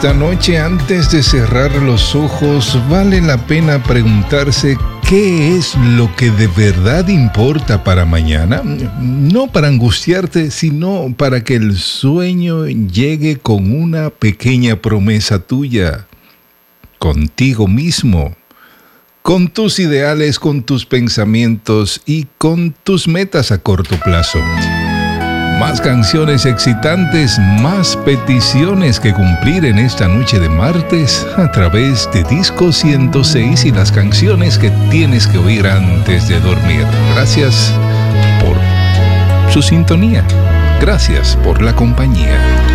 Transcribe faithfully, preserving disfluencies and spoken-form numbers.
esta noche, antes de cerrar los ojos, vale la pena preguntarse qué es lo que de verdad importa para mañana. No para angustiarte, sino para que el sueño llegue con una pequeña promesa tuya, contigo mismo, con tus ideales, con tus pensamientos y con tus metas a corto plazo. Más canciones excitantes, más peticiones que cumplir en esta noche de martes a través de Disco ciento seis y las canciones que tienes que oír antes de dormir. Gracias por su sintonía. Gracias por la compañía.